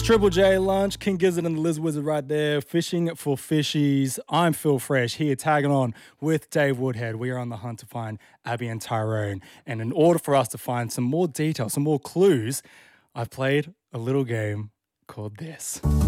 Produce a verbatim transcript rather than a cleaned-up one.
Triple J Lunch, King Gizzard and the Liz Wizard right there, fishing for fishies. I'm Phil Fresh here tagging on with Dave Woodhead. We are on the hunt to find Abby and Tyrone. And in order for us to find some more details, some more clues, I've played a little game called this.